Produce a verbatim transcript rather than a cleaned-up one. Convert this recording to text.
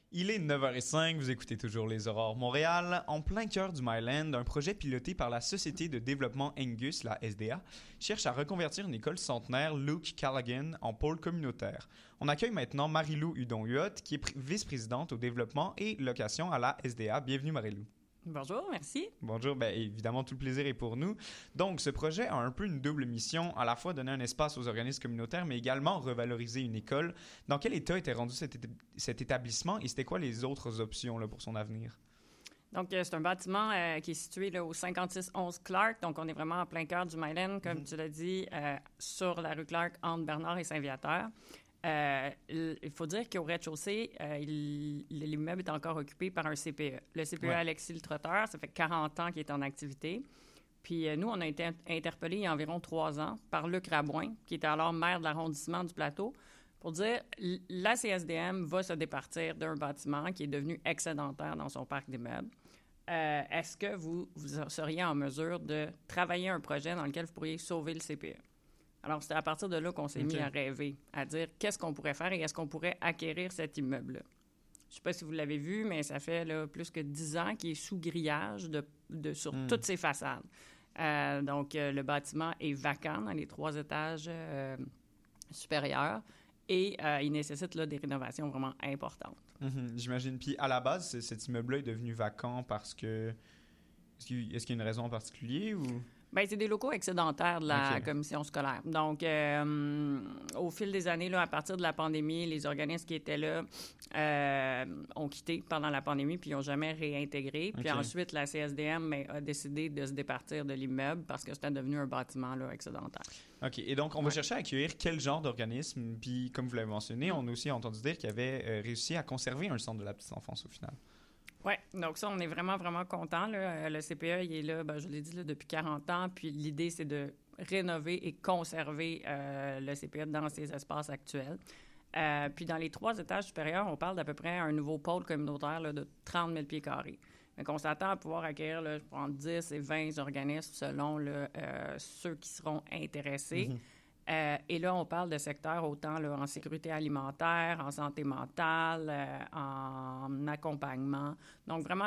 Il est neuf heures cinq, vous écoutez toujours Les Aurores Montréal, en plein cœur du Myland, un projet piloté par la Société de développement Angus, la S D A, cherche à reconvertir une école centenaire Luke Callaghan en pôle communautaire. On accueille maintenant Marie-Lou Hudon-Huot, qui est pr- vice-présidente au développement et location à la S D A. Bienvenue Marie-Lou. Bonjour, merci. Bonjour, bien évidemment tout le plaisir est pour nous. Donc ce projet a un peu une double mission, à la fois donner un espace aux organismes communautaires, mais également revaloriser une école. Dans quel état était rendu cet, é- cet établissement et c'était quoi les autres options là, pour son avenir? Donc, euh, c'est un bâtiment euh, qui est situé là, au cinquante-six onze Clark. Donc, on est vraiment en plein cœur du Myland, comme mm-hmm. tu l'as dit, euh, sur la rue Clark, entre Bernard et Saint-Viateur. Euh, il faut dire qu'au rez-de-chaussée, euh, il, l'immeuble est encore occupé par un C P E. Le C P E ouais. Alexis Le Trotteur, ça fait quarante ans qu'il est en activité. Puis euh, nous, on a été interpellés il y a environ trois ans par Luc Rabouin, qui était alors maire de l'arrondissement du Plateau, pour dire la C S D M va se départir d'un bâtiment qui est devenu excédentaire dans son parc d'immeubles. Euh, est-ce que vous, vous seriez en mesure de travailler un projet dans lequel vous pourriez sauver le C P E? Alors, c'est à partir de là qu'on s'est okay. mis à rêver, à dire qu'est-ce qu'on pourrait faire et est-ce qu'on pourrait acquérir cet immeuble-là. Je ne sais pas si vous l'avez vu, mais ça fait là, plus que dix ans qu'il est sous grillage de, de, sur mm. toutes ses façades. Euh, donc, euh, le bâtiment est vacant dans les trois étages euh, supérieurs et euh, il nécessite là, des rénovations vraiment importantes. Mm-hmm, j'imagine. Puis, à la base, cet immeuble-là est devenu vacant parce que... Est-ce qu'il, est-ce qu'il y a une raison en particulier ou... Bien, c'est des locaux excédentaires de la okay. commission scolaire. Donc, euh, au fil des années, là, à partir de la pandémie, les organismes qui étaient là euh, ont quitté pendant la pandémie puis ils n'ont jamais réintégré. Puis okay. ensuite, la C S D M ben, a décidé de se départir de l'immeuble parce que c'était devenu un bâtiment là, excédentaire. OK. Et donc, on ouais. va chercher à accueillir quel genre d'organisme? Puis, comme vous l'avez mentionné, on a aussi entendu dire qu'il avait euh, réussi à conserver un centre de la petite enfance au final. Oui, donc ça, on est vraiment, vraiment contents. Là. Le C P E, il est là, ben, je l'ai dit, là, depuis quarante ans. Puis l'idée, c'est de rénover et conserver euh, le C P E dans ses espaces actuels. Euh, puis dans les trois étages supérieurs, on parle d'à peu près un nouveau pôle communautaire là, de trente mille pieds carrés. Donc, on s'attend à pouvoir accueillir, là, je prends dix et vingt organismes selon là, euh, ceux qui seront intéressés. Mm-hmm. Euh, et là, on parle de secteurs autant là, en sécurité alimentaire, en santé mentale, euh, en accompagnement. Donc, vraiment